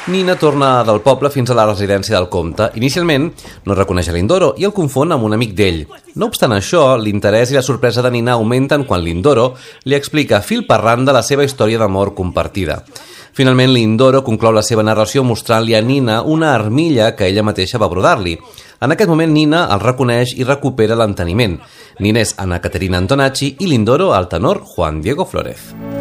Nina torna del poble fins a la residència del comte. Inicialment no reconeix a Lindoro i el confon amb un amic d'ell. No obstant això, l'interès i la sorpresa de Nina augmenten quan Lindoro li explica fil per randa la seva història d'amor compartida. Finalment, Lindoro conclou la seva narració mostrant-li a Nina una armilla que ella mateixa va brodar-li. En aquest moment, Nina el reconeix i recupera l'enteniment. Nina és Anna Caterina Antonacci i Lindoro el tenor Juan Diego Flórez.